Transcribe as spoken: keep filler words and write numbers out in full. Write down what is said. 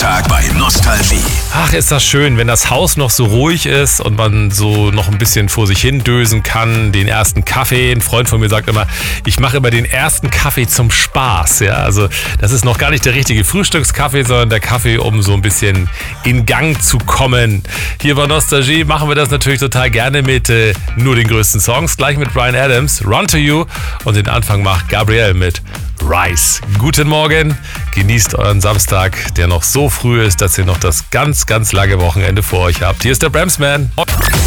Samstag bei Nostalgie. Ach, ist das schön, wenn das Haus noch so ruhig ist und man so noch ein bisschen vor sich hin dösen kann. Den ersten Kaffee, ein Freund von mir sagt immer, ich mache immer den ersten Kaffee zum Spaß. Ja, also das ist noch gar nicht der richtige Frühstückskaffee, sondern der Kaffee, um so ein bisschen in Gang zu kommen. Hier bei Nostalgie machen wir das natürlich total gerne mit äh, nur den größten Songs. Gleich mit Bryan Adams, Run to You, und den Anfang macht Gabrielle mit Rise. Guten Morgen, genießt euren Samstag, der noch so früh ist, dass ihr noch das ganz, ganz lange Wochenende vor euch habt. Hier ist der Bramsman.